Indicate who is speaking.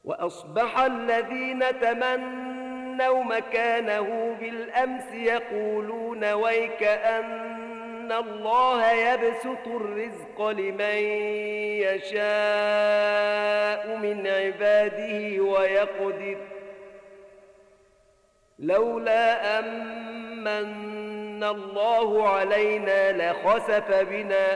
Speaker 1: وأصبح الذين تمنوا مكانه بالأمس يقولون ويك أن الله يبسط الرزق لمن يشاء من عباده ويقدر لولا أمن الله علينا لخسف بنا